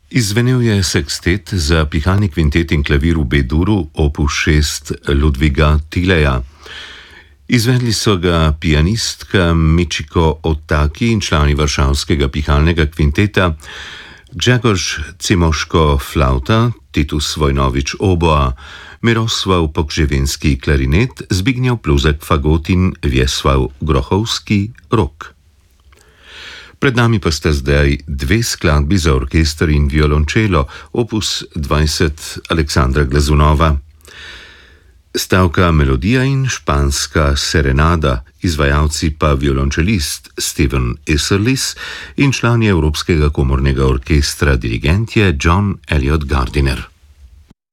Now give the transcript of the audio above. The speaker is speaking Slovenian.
Izvenel je sekstet za pihalni kvintet in klavir v B-duru opus 6 Ludviga Tileja. Izvedli so ga pianistka Michiko Otaki in člani varšavskega pihalnega kvinteta, Grzegorz Cimoško flauta, Titus Vojnovič oboa, Mirosław Pogrzewinski klarinet, Zbigniew Pluzek fagot in Wiesław Grochowski rok. Pred nami pa sta zdaj dve skladbi za orkester in violončelo, opus 20 Aleksandra Glazunova. Stavka melodija in španska serenada, izvajalci pa violončelist Steven Isserlis in člani Evropskega komornega orkestra dirigent je John Elliot Gardiner.